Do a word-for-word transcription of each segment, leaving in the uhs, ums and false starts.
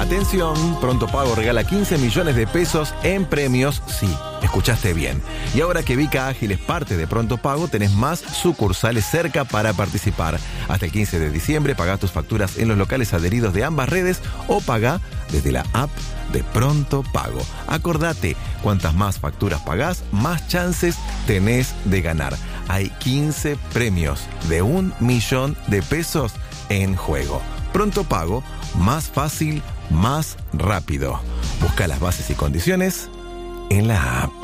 Atención, Pronto Pago regala quince millones de pesos en premios. Sí, escuchaste bien. Y ahora que Vica Ágil es parte de Pronto Pago, tenés más sucursales cerca para participar. Hasta el quince de diciembre pagá tus facturas en los locales adheridos de ambas redes o pagá desde la app de Pronto Pago. Acordate, cuantas más facturas pagás, más chances tenés de ganar. Hay quince premios de un millón de pesos en juego. Pronto Pago, más fácil, más rápido. Busca las bases y condiciones en la app.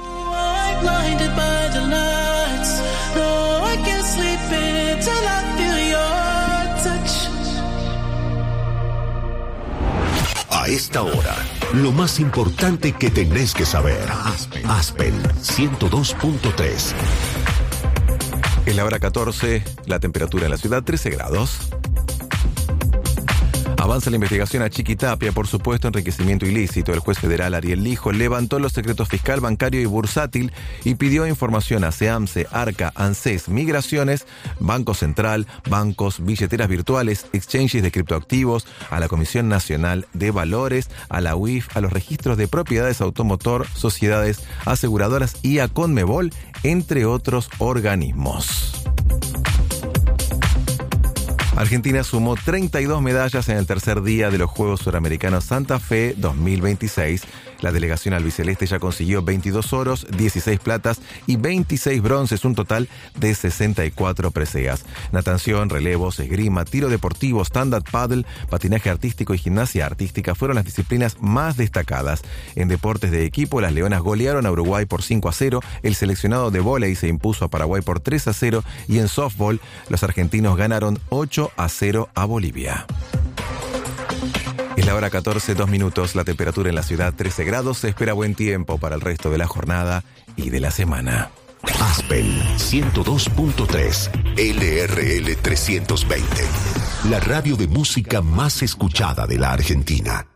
A esta hora, lo más importante que tenés que saber. Aspen, Aspen ciento dos punto tres. Es la hora catorce, la temperatura en la ciudad trece grados. Avanza la investigación a Chiquitapia por supuesto enriquecimiento ilícito. El juez federal Ariel Lijo levantó los secretos fiscal, bancario y bursátil y pidió información a SEAMSE, ARCA, ANSES, Migraciones, Banco Central, bancos, billeteras virtuales, exchanges de criptoactivos, a la Comisión Nacional de Valores, a la U I F, a los registros de propiedades automotor, sociedades aseguradoras y a Conmebol, entre otros organismos. Argentina sumó treinta y dos medallas en el tercer día de los Juegos Suramericanos Santa Fe dos mil veintiséis. La delegación albiceleste ya consiguió veintidós oros, dieciséis platas y veintiséis bronces, un total de sesenta y cuatro preseas. Natación, relevos, esgrima, tiro deportivo, stand-up paddle, patinaje artístico y gimnasia artística fueron las disciplinas más destacadas. En deportes de equipo, las leonas golearon a Uruguay por cinco a cero, el seleccionado de vóley se impuso a Paraguay por tres a cero y en softball, los argentinos ganaron ocho a cero a Bolivia. Es la hora catorce, dos minutos, la temperatura en la ciudad trece grados, se espera buen tiempo para el resto de la jornada y de la semana. Aspen ciento dos punto tres, L R L trescientos veinte, la radio de música más escuchada de la Argentina.